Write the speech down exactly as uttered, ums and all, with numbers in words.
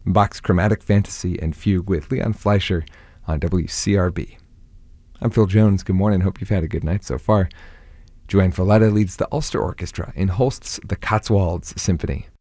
Bach's Chromatic Fantasy and Fugue with Leon Fleischer on W C R B. I'm Phil Jones. Good morning. Hope you've had a good night so far. Joanne Falletta leads the Ulster Orchestra in Holst's The Cotswolds Symphony.